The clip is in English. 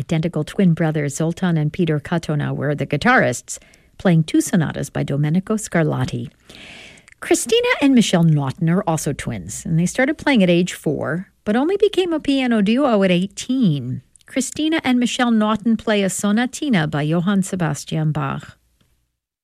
identical twin brothers Zoltan and Peter Katona were the guitarists, playing 2 sonatas by Domenico Scarlatti. Christina and Michelle Naughton are also twins, and they started playing at age 4, but only became a piano duo at 18. Christina and Michelle Naughton play a sonatina by Johann Sebastian Bach.